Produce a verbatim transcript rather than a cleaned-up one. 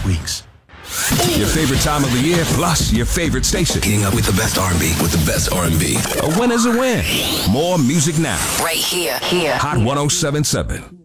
weeks. Your favorite time of the year, plus your favorite station. Getting up with the best R and B, with the best R and B. A win is a win. More music now. Right here, here. Hot one oh seven point seven.